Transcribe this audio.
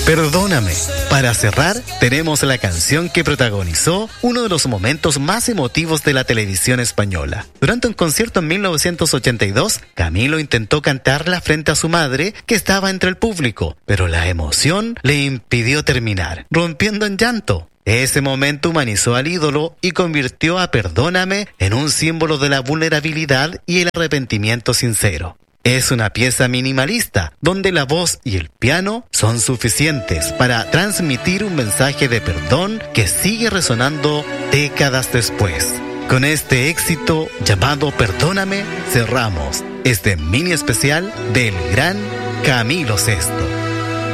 Perdóname. Para cerrar, tenemos la canción que protagonizó uno de los momentos más emotivos de la televisión española. Durante un concierto en 1982, Camilo intentó cantarla frente a su madre, que estaba entre el público, pero la emoción le impidió terminar, rompiendo en llanto. Ese momento humanizó al ídolo y convirtió a Perdóname en un símbolo de la vulnerabilidad y el arrepentimiento sincero. Es una pieza minimalista, donde la voz y el piano son suficientes para transmitir un mensaje de perdón que sigue resonando décadas después. Con este éxito llamado Perdóname, cerramos este mini especial del gran Camilo Sesto.